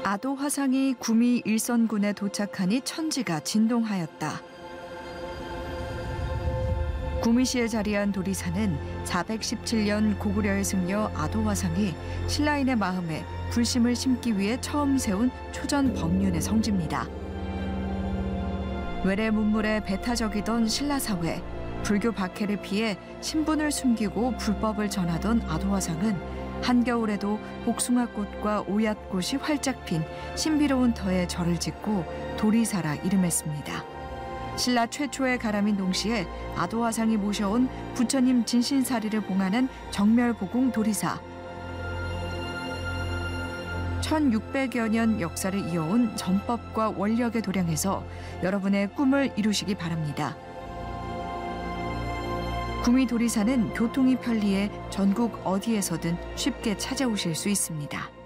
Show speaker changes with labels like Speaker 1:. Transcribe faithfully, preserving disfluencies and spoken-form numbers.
Speaker 1: 아도 화상이 구미 일선군에 도착하니 천지가 진동하였다. 구미시에 자리한 도리사는 사백십칠 년 고구려의 승려 아도 화상이 신라인의 마음에 불심을 심기 위해 처음 세운 초전 법륜의 성지입니다. 외래 문물에 배타적이던 신라사회, 불교 박해를 피해 신분을 숨기고 불법을 전하던 아도 화상은 한겨울에도 복숭아꽃과 오얏꽃이 활짝 핀 신비로운 터에 절을 짓고 도리사라 이름했습니다. 신라 최초의 가람인 동시에 아도 화상이 모셔온 부처님 진신사리를 봉하는 정멸보궁 도리사. 천육백여 년 역사를 이어온 전법과 원력의 도량에서 여러분의 꿈을 이루시기 바랍니다. 구미 도리사는 교통이 편리해 전국 어디에서든 쉽게 찾아오실 수 있습니다.